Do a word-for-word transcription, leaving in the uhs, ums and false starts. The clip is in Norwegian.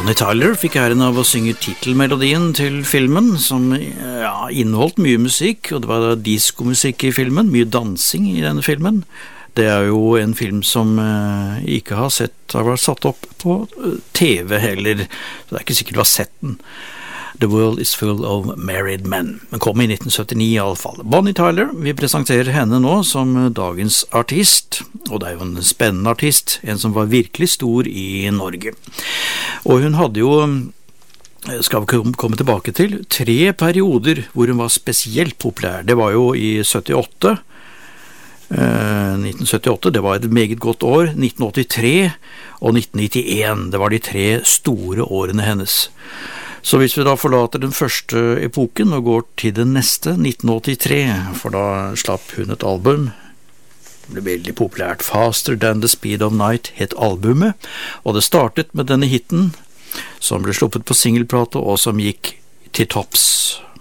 Bonnie Tyler fikk æren av å synge titelmelodien til filmen, som ja, inneholdt mye musikk, og det var diskomusikk i filmen, mye dansing i denne filmen. Det er jo en film som eh, ikke har sett, har vært satt opp på T V heller, så det er ikke sikkert du har sett den. The World is Full of Married Men. Den kom i nitten syttini i alle fall. Bonnie Tyler, vi presenterer henne nå som dagens artist, og det er jo en spennende artist, en som var virkelig stor i Norge. Og hun hadde jo, skal vi komme tilbake til, tre perioder hvor hun var spesielt populær. Det var jo i syttiåtte, eh, nitten syttiåtte, det var et meget godt år, nitten åttitre og nitten nittien, det var de tre store årene hennes. Så hvis vi da forlater den første epoken og går til den neste, nitten åttitre, for da slapp hun et album, det ble veldig populært, Faster Than the Speed of Night het albumet, og det startet med denne hitten, som ble sluppet på singelplate og som gikk til topps.